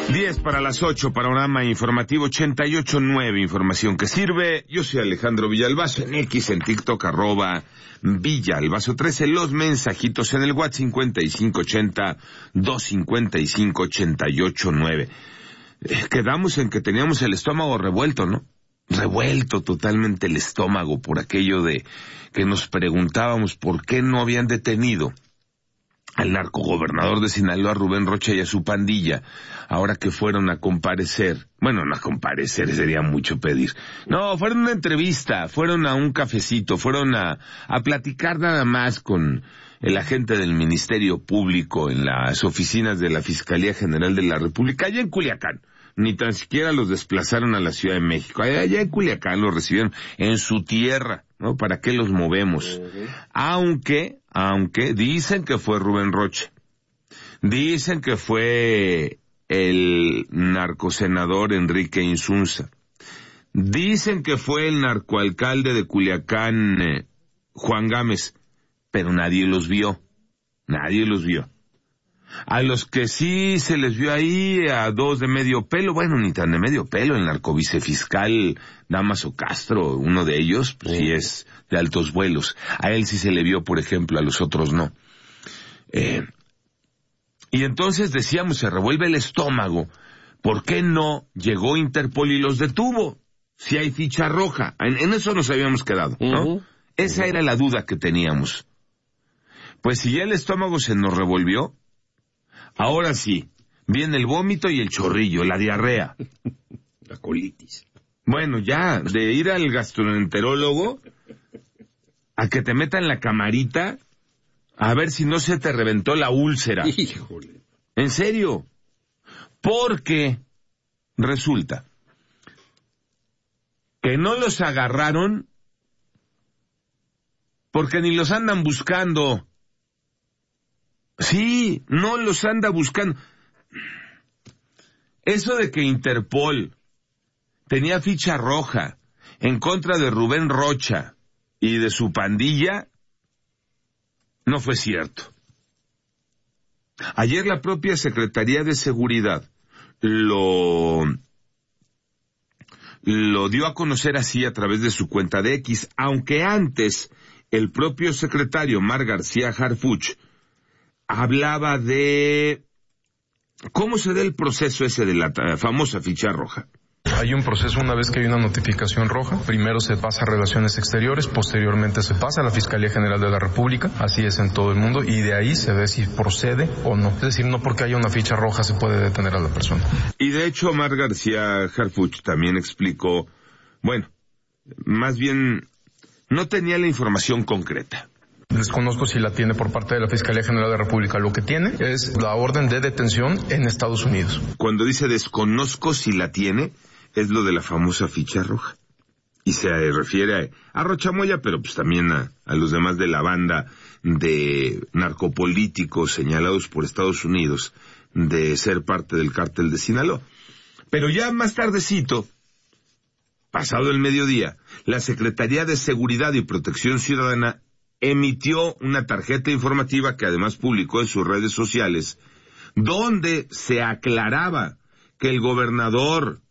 10 para las 8, panorama informativo 88.9, información que sirve. Yo soy Alejandro Villalbazo, en X, en TikTok, @Villalbazo13, los mensajitos en el WhatsApp 5580-255-88.9. Quedamos en que teníamos el estómago revuelto, ¿no? Revuelto totalmente el estómago por aquello de que nos preguntábamos por qué no habían detenido al narcogobernador de Sinaloa, Rubén Rocha, y a su pandilla, ahora que fueron a comparecer. Bueno, no a comparecer, sería mucho pedir. No, fueron a una entrevista, fueron a un cafecito, fueron a platicar nada más con el agente del Ministerio Público en las oficinas de la Fiscalía General de la República, allá en Culiacán. Ni tan siquiera los desplazaron a la Ciudad de México. Allá en Culiacán los recibieron en su tierra, ¿no? ¿Para qué los movemos? Aunque dicen que fue Rubén Rocha. Dicen que fue el narcosenador Enrique Insunza. Dicen que fue el narcoalcalde de Culiacán, Juan Gámez. Pero nadie los vio. Nadie los vio. A los que sí se les vio ahí, a dos de medio pelo, bueno, ni tan de medio pelo, el narcovicefiscal Damaso Castro, uno de ellos, pues sí es de altos vuelos. A él sí se le vio, por ejemplo, a los otros no. Y entonces decíamos, se revuelve el estómago, ¿por qué no llegó Interpol y los detuvo? Si hay ficha roja, en eso nos habíamos quedado, ¿no? Esa era la duda que teníamos. Pues si ya el estómago se nos revolvió, ahora sí, viene el vómito y el chorrillo, la diarrea. La colitis. Bueno, ya, de ir al gastroenterólogo a que te metan la camarita a ver si no se te reventó la úlcera. Híjole. En serio. Porque resulta que no los agarraron porque ni los andan buscando. Sí, no los anda buscando. Eso de que Interpol tenía ficha roja en contra de Rubén Rocha y de su pandilla, no fue cierto. Ayer la propia Secretaría de Seguridad lo dio a conocer así a través de su cuenta de X, aunque antes el propio secretario Mar García Harfuch hablaba de cómo se da el proceso ese de la famosa ficha roja. Hay un proceso una vez que hay una notificación roja. Primero se pasa a Relaciones Exteriores, posteriormente se pasa a la Fiscalía General de la República, así es en todo el mundo, y de ahí se ve si procede o no. Es decir, no porque haya una ficha roja se puede detener a la persona. Y de hecho Mar García Harfuch también explicó, bueno, más bien no tenía la información concreta. Desconozco si la tiene por parte de la Fiscalía General de la República. Lo que tiene es la orden de detención en Estados Unidos. Cuando dice desconozco si la tiene, es lo de la famosa ficha roja. Y se refiere a Rocha Moya, pero pues también a los demás de la banda de narcopolíticos señalados por Estados Unidos de ser parte del cártel de Sinaloa. Pero ya más tardecito, pasado el mediodía, la Secretaría de Seguridad y Protección Ciudadana emitió una tarjeta informativa que además publicó en sus redes sociales, donde se aclaraba que el gobernador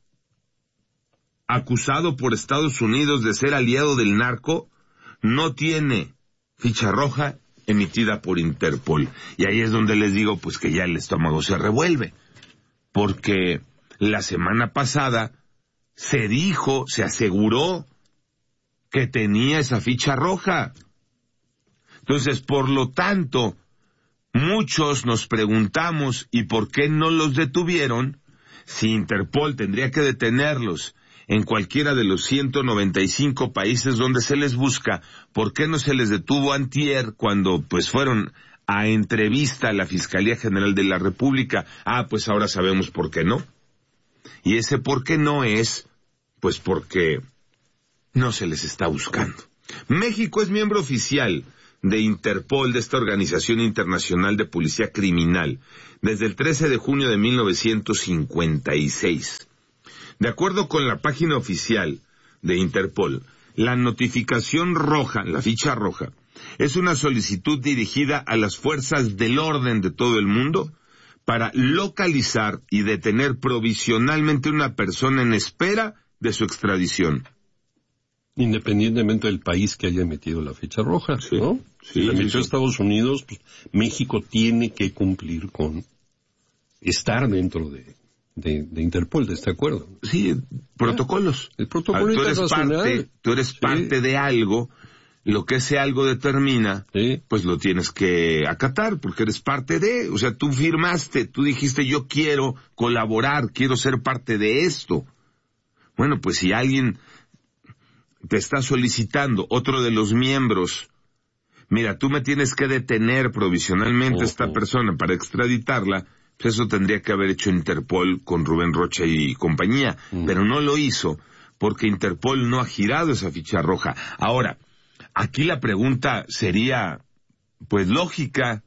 acusado por Estados Unidos de ser aliado del narco no tiene ficha roja emitida por Interpol. Y ahí es donde les digo pues que ya el estómago se revuelve, porque la semana pasada se dijo, se aseguró que tenía esa ficha roja. Entonces, por lo tanto, muchos nos preguntamos, ¿y por qué no los detuvieron? Si Interpol tendría que detenerlos en cualquiera de los 195 países donde se les busca, ¿por qué no se les detuvo antier cuando pues fueron a entrevista a la Fiscalía General de la República? Pues ahora sabemos por qué no. Y ese por qué no es, pues porque no se les está buscando. México es miembro oficial de Interpol, de esta organización internacional de policía criminal, desde el 13 de junio de 1956. De acuerdo con la página oficial de Interpol, la notificación roja, la ficha roja, es una solicitud dirigida a las fuerzas del orden de todo el mundo para localizar y detener provisionalmente una persona en espera de su extradición. Independientemente del país que haya emitido la ficha roja, Sí, ¿no? sí, Si la emitió sí. Estados Unidos, pues México tiene que cumplir con estar dentro de Interpol, de este acuerdo. Sí, protocolos. El protocolo internacional. Tú eres parte de algo, lo que ese algo determina, Sí. pues lo tienes que acatar, porque eres parte de, o sea, tú firmaste, tú dijiste yo quiero colaborar, quiero ser parte de esto. Bueno, pues si alguien te está solicitando, otro de los miembros, mira, tú me tienes que detener provisionalmente a esta persona para extraditarla, pues eso tendría que haber hecho Interpol con Rubén Rocha y compañía, pero no lo hizo, porque Interpol no ha girado esa ficha roja. Ahora, aquí la pregunta sería, pues lógica,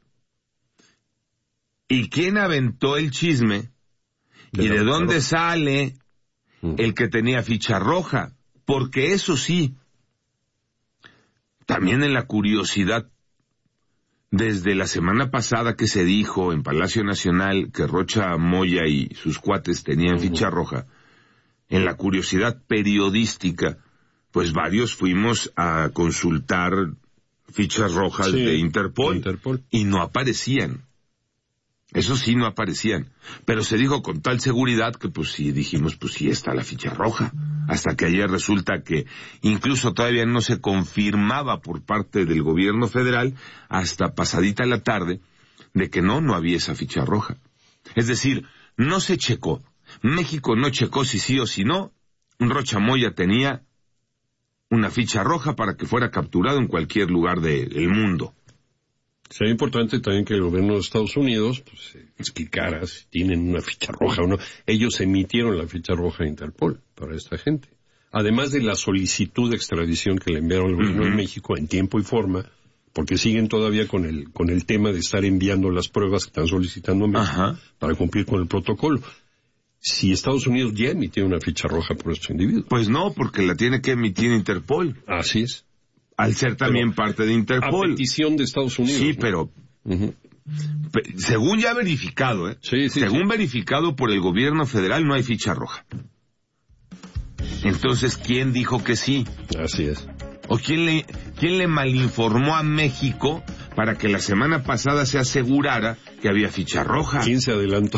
¿y quién aventó el chisme? ¿Y de dónde sale el que tenía ficha roja? Porque eso sí, también en la curiosidad, desde la semana pasada que se dijo en Palacio Nacional que Rocha Moya y sus cuates tenían ficha roja, en la curiosidad periodística, pues varios fuimos a consultar fichas rojas de Interpol y no aparecían. Eso sí, no aparecían. Pero se dijo con tal seguridad que pues sí, dijimos, pues sí está la ficha roja. Hasta que ayer resulta que incluso todavía no se confirmaba por parte del gobierno federal, hasta pasadita la tarde, de que no había esa ficha roja. Es decir, no se checó. México no checó si sí o si no. Rocha Moya tenía una ficha roja para que fuera capturado en cualquier lugar del mundo. Sería importante también que el gobierno de Estados Unidos pues, explicara si tienen una ficha roja o no. Ellos emitieron la ficha roja de Interpol para esta gente. Además de la solicitud de extradición que le enviaron al gobierno de México en tiempo y forma, porque siguen todavía con el tema de estar enviando las pruebas que están solicitando a México para cumplir con el protocolo. Si Estados Unidos ya emitió una ficha roja por estos individuos. Pues no, porque la tiene que emitir Interpol. Así es. Al ser también parte de Interpol. A petición de Estados Unidos. Sí, ¿no? pero según ya verificado, según verificado por el gobierno federal, no hay ficha roja. Entonces, ¿quién dijo que sí? Así es. ¿O quién le malinformó a México para que la semana pasada se asegurara que había ficha roja? ¿Quién se adelantó?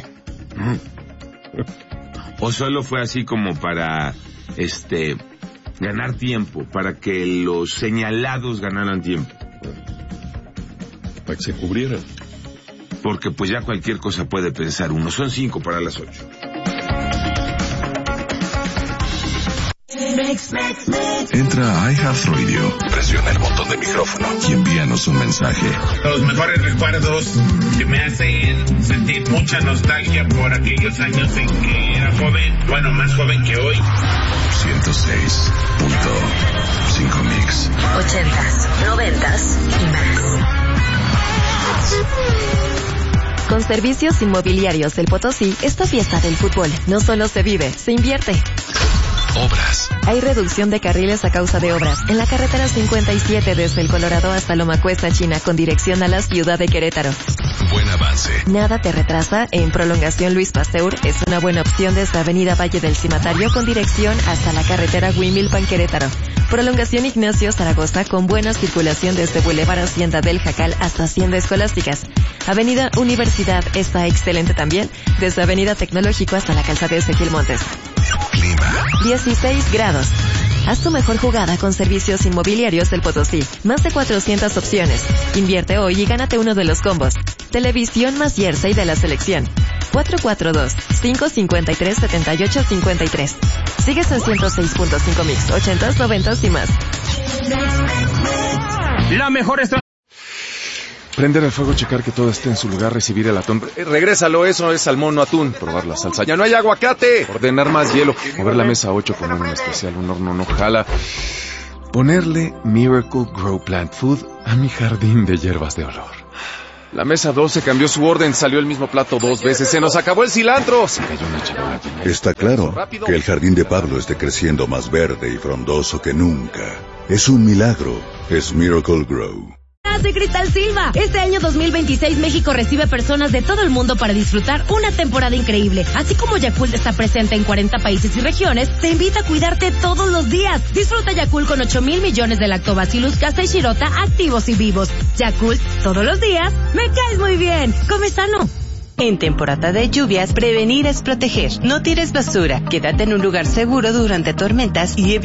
¿O solo fue así como para ganar tiempo, para que los señalados ganaran tiempo? Para que se cubrieran. Porque pues ya cualquier cosa puede pensar uno. Son 5 para las 8. Entra a iHeartRadio, presiona el botón de micrófono y envíanos un mensaje. Los mejores recuerdos que me hacen sentir mucha nostalgia por aquellos años en que era joven, bueno, más joven que hoy. 106.5 Mix. 80s, 90s y más. Con Servicios Inmobiliarios del Potosí, esta fiesta del fútbol no solo se vive, se invierte. Obras. Hay reducción de carriles a causa de obras en la carretera 57 desde el Colorado hasta Loma Cuesta, China, con dirección a la ciudad de Querétaro. Buen avance. Nada te retrasa. En Prolongación Luis Pasteur es una buena opción desde Avenida Valle del Cimatario con dirección hasta la carretera Huimilpan, Querétaro. Prolongación Ignacio Zaragoza con buena circulación desde Boulevard Hacienda del Jacal hasta Hacienda Escolásticas. Avenida Universidad está excelente también, desde Avenida Tecnológico hasta la calzada Ezequiel Montes. Clima. 16 grados. Haz tu mejor jugada con Servicios Inmobiliarios del Potosí. Más de 400 opciones. Invierte hoy y gánate uno de los combos. Televisión más jersey de la selección. 442-553-7853. Sigues en 106.5 Mix, 80s, 90s y más. La mejor Prender el fuego, checar que todo esté en su lugar, recibir el atún. Regrésalo, eso es salmón, no atún. Probar la salsa. ¡Ya no hay aguacate! Ordenar más hielo. Mover la mesa 8 con un especial, un horno no jala. Ponerle Miracle Grow Plant Food a mi jardín de hierbas de olor. La mesa 12 cambió su orden, salió el mismo plato 2 veces. ¡Se nos acabó el cilantro! Se cayó una charola. Está claro que el jardín de Pablo esté creciendo más verde y frondoso que nunca. Es un milagro. Es Miracle Grow. Hola, soy Cristal Silva. Este año 2026 México recibe personas de todo el mundo para disfrutar una temporada increíble. Así como Yakult está presente en 40 países y regiones, te invita a cuidarte todos los días. Disfruta Yakult con 8,000 millones de Lactobacillus casei shirota activos y vivos. Yakult, todos los días, me caes muy bien. Come sano. En temporada de lluvias, prevenir es proteger. No tires basura. Quédate en un lugar seguro durante tormentas y evita